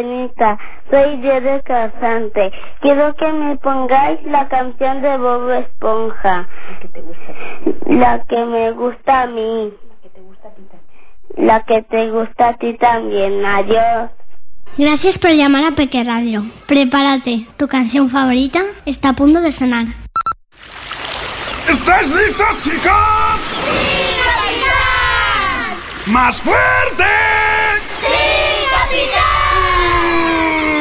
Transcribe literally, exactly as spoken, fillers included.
Sirenita. Soy Diego Casante. Quiero que me pongáis la canción de Bob Esponja. La que te gusta. La que me gusta a mí. La que te gusta a ti también. La que te gusta a ti también. Adiós. Gracias por llamar a Peque Radio. Prepárate, tu canción favorita está a punto de sonar. ¿Estáis listos, chicos? ¡Sí, capitán! ¡Más fuerte! ¡Sí, capitán!